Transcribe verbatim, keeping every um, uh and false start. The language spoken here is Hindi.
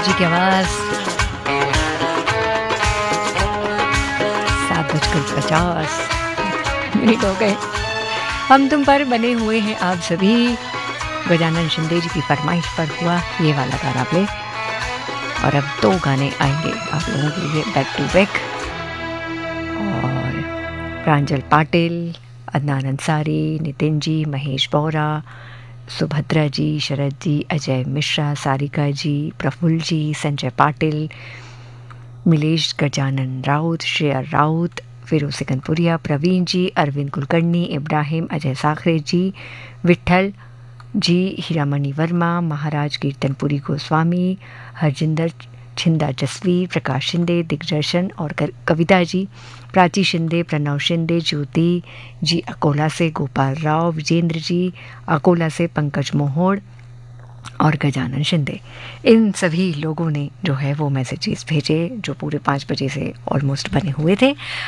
जी की आवाज़। सात बजकर पचास मिनट हो गए। हम तुम पर बने हुए हैं आप सभी। गजानन शिंदे जी की फरमाइश पर हुआ ये वाला गाना प्ले। और अब दो गाने आएंगे आप लोगों के लिए बैक टू बैक। और प्रांजल पाटिल, अदनान अंसारी, नितिन जी, महेश बोरा, सुभद्रा जी, शरद जी, अजय मिश्रा, सारिका जी, प्रफुल्ल जी, संजय पाटिल, मिलेश गजानन राउत, श्रेया राउत, फिरोज सिकंदपुरिया, प्रवीण जी, अरविंद कुलकर्णी, इब्राहिम, अजय साखरे जी, विठल जी, हीरामणि वर्मा, महाराज कीर्तनपुरी गोस्वामी, हरजिंदर छिंदा जसवीर, प्रकाश शिंदे, दिग्दर्शन और कविता जी, प्राची शिंदे, प्रणव शिंदे, ज्योति जी अकोला से, गोपाल राव, विजेंद्र जी अकोला से, पंकज मोहोड़ और गजानन शिंदे। इन सभी लोगों ने जो है वो मैसेजेस भेजे जो पूरे पाँच बजे से ऑलमोस्ट बने हुए थे।